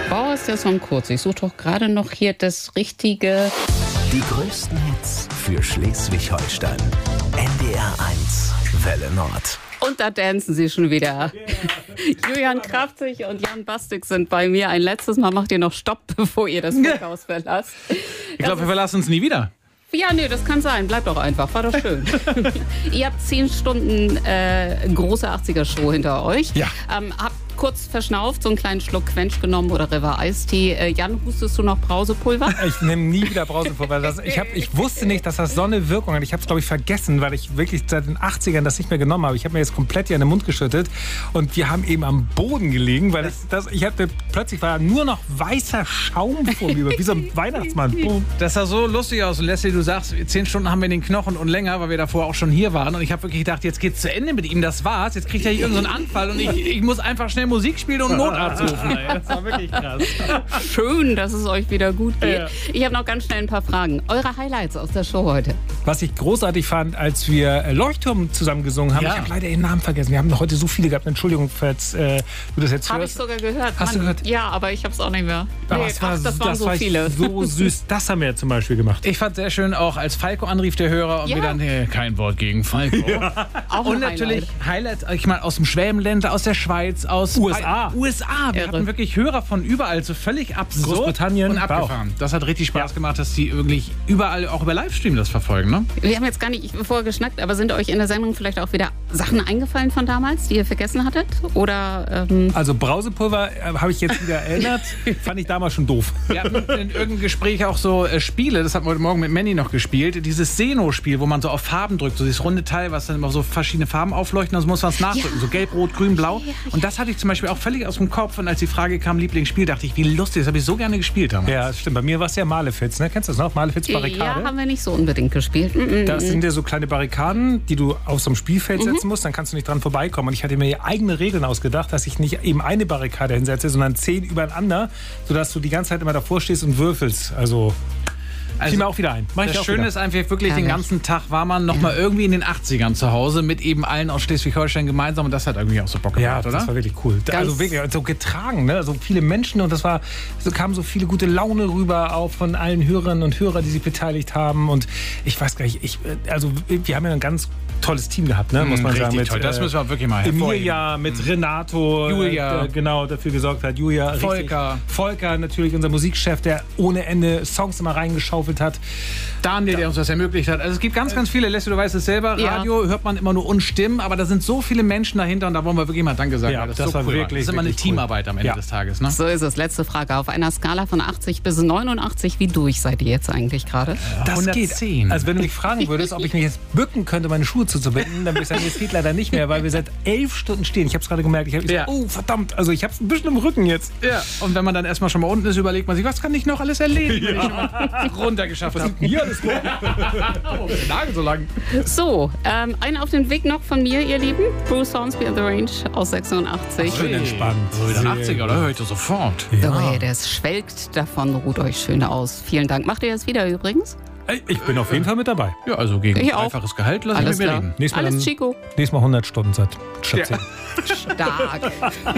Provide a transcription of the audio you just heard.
Oh, ist der Song kurz. Ich suche doch gerade noch hier das richtige. Die größten Hits für Schleswig-Holstein. NDR 1, Welle Nord. Und da dancen sie schon wieder. Julian Krafzig und Jan Bastik sind bei mir. Ein letztes Mal macht ihr noch Stopp, bevor ihr das Funkhaus verlasst. Ich glaube, wir verlassen uns nie wieder. Ja, nee, das kann sein. Bleibt doch einfach. War doch schön. Ihr habt 10 Stunden große 80er-Show hinter euch. Ja. Habt kurz verschnauft, so einen kleinen Schluck Quench genommen oder River Eistee. Jan, hustest du noch Brausepulver? Ich nehme nie wieder Brausepulver. Ich wusste nicht, dass das so eine Wirkung hat. Ich habe es, glaube ich, vergessen, weil ich wirklich seit den 80ern das nicht mehr genommen habe. Ich habe mir jetzt komplett hier in den Mund geschüttet und wir haben eben am Boden gelegen, weil plötzlich war nur noch weißer Schaum vor mir, wie so ein Weihnachtsmann. Das sah so lustig aus. Und Leslie, du sagst, 10 Stunden haben wir in den Knochen und länger, weil wir davor auch schon hier waren. Und ich habe wirklich gedacht, jetzt geht's zu Ende mit ihm. Das war's. Jetzt kriegt er hier irgendeinen Anfall und ich muss einfach schnell Musik spielen und einen Notarzt rufen. Das war wirklich krass. Schön, dass es euch wieder gut geht. Ja. Ich habe noch ganz schnell ein paar Fragen. Eure Highlights aus der Show heute? Was ich großartig fand, als wir Leuchtturm zusammen gesungen haben, Ja. ich habe leider ihren Namen vergessen. Wir haben heute so viele gehabt. Entschuldigung, falls du das jetzt Habe ich hörst. sogar gehört. Hast du gehört? Ja, aber ich habe es auch nicht mehr. Aber Nee, es war, das waren so war viele. so süß. Das haben wir zum Beispiel gemacht. Ich fand sehr schön auch, als Falco anrief, der Hörer, und Ja. wir dann, kein Wort gegen Falco. Auch Und ein natürlich Highlights, ich meine, aus dem Schwäbenländer, aus der Schweiz, aus USA. Wir Irre. hatten wirklich Hörer von überall, so völlig absurd Großbritannien, und abgefahren. Das hat richtig Spaß gemacht, dass die wirklich überall, auch über Livestream, das verfolgen, ne? Wir haben jetzt gar nicht vorher geschnackt, aber sind euch in der Sendung vielleicht auch wieder Sachen eingefallen von damals, die ihr vergessen hattet? Oder Also Brausepulver habe ich jetzt wieder erinnert. Fand ich damals schon doof. Wir hatten in irgendeinem Gespräch auch so Spiele, das hatten wir heute Morgen mit Manny noch gespielt, dieses Seno-Spiel, wo man so auf Farben drückt, so dieses runde Teil, was dann immer so verschiedene Farben aufleuchten, also muss man es nachdrücken, so gelb, rot, grün, blau. Und das hatte ich zum Beispiel auch völlig aus dem Kopf, und als die Frage kam, Lieblingsspiel, dachte ich, wie lustig, das habe ich so gerne gespielt damals. Ja, das stimmt. Bei mir war es ja Malefiz, ne? Kennst du das noch? Malefiz Barrikade? ja, haben wir nicht so unbedingt gespielt. Das sind ja so kleine Barrikaden, die du auf so einem Spielfeld setzen musst, dann kannst du nicht dran vorbeikommen. Und ich hatte mir eigene Regeln ausgedacht, dass ich nicht eben eine Barrikade hinsetze, sondern 10 übereinander, sodass du die ganze Zeit immer davor stehst und würfelst. Also zieh mir auch wieder ein. Mach ich Das auch Schöne wieder. ist einfach wirklich, Herrlich. den ganzen Tag war man noch mal irgendwie in den 80ern zu Hause mit eben allen aus Schleswig-Holstein gemeinsam, und das hat irgendwie auch so Bock Ja, gemacht, das oder? war wirklich cool. Ganz- Also wirklich so getragen, ne? So viele Menschen, und so kam so viele gute Laune rüber, auch von allen Hörerinnen und Hörern, die sich beteiligt haben. Und ich weiß gar nicht, wir haben ja ein ganz tolles Team gehabt, ne? Muss man richtig sagen. Mit, toll. Das müssen wir wirklich mal hervorheben. Emilia, mit Renato, Julia. genau, dafür gesorgt hat. Julia, richtig. Volker, natürlich unser Musikchef, der ohne Ende Songs immer reingeschaufelt hat. Daniel, der uns das ermöglicht hat. Also es gibt ganz, ganz viele, Leslie, du weißt es selber, Ja. Radio hört man immer nur Unstimmen, aber da sind so viele Menschen dahinter, und da wollen wir wirklich mal Danke sagen. Ja, weil das so war cool wirklich, Das ist immer eine wirklich cool. Teamarbeit am Ende Ja. des Tages, ne? So ist es. Letzte Frage. Auf einer Skala von 80 bis 89, wie durch seid ihr jetzt eigentlich gerade? Das 110. geht. Also wenn du mich fragen würdest, ob ich mich jetzt bücken könnte, meine Schuhe zuzubinden, dann würde ich sagen, das geht leider nicht mehr, weil wir seit 11 Stunden stehen. Ich habe es gerade gemerkt. Ich Ja. oh verdammt, also ich habe es ein bisschen im Rücken jetzt. Ja, und wenn man dann erstmal schon mal unten ist, überlegt man sich, was kann ich noch alles erleben, wenn ich schon mal runtergeschafft habe. Hier alles gut. Oh, der Nagel so lang. So, einen auf den Weg noch von mir, ihr Lieben. Bruce Hornsby and the Range aus 86. Schön entspannt. So wieder Sehr 80er, oder? Heute sofort. The Way, das schwelgt davon, ruht euch schön aus. Vielen Dank. Macht ihr das wieder übrigens? Ich bin auf jeden Fall mit dabei. Ja, also gegen Ich auch. einfaches Gehalt lasse Alles ich mit mir klar. reden. Nächstes Mal Alles dann- Chico. Nächstes Mal 100 Stunden statt 10. Stark.